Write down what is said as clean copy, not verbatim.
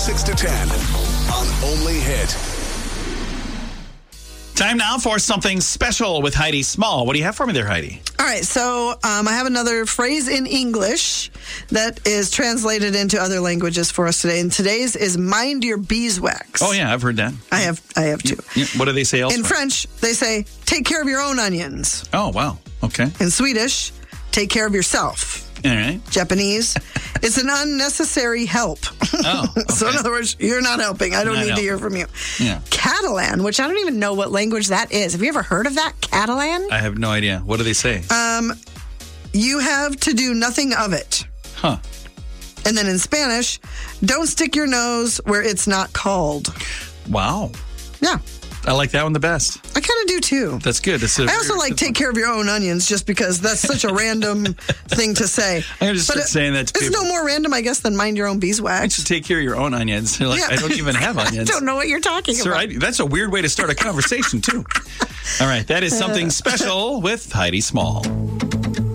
6 to 10 on Only Hit. Time now for something special with Heidi Small. What do you have for me there, Heidi? All right, so I have another phrase in English that is translated into other languages for us today. And today's is mind your beeswax. Oh, yeah, I've heard that. I have too. Yeah, what do they say elsewhere? In French, they say, take care of your own onions. Oh, wow. Okay. In Swedish, take care of yourself. All right. Japanese, it's an unnecessary help. Oh, okay. So in other words, you're not helping. I don't need to hear from you. Yeah. Catalan, which I don't even know what language that is. Have you ever heard of that? Catalan? I have no idea. What do they say? You have to do nothing of it. Huh. And then in Spanish, don't stick your nose where it's not called. Wow. Yeah. I like that one the best. I kind of do too. That's good. I also like take care of your own onions just because that's such a random thing to say. I'm just saying that to it's people. no more random, I guess, than mind your own You beeswax. should take care of your own onions. Like, Yeah. I don't even have onions. I don't know what you're talking about. That's a weird way to start a conversation, too. All right. That is something special with Heidi Small.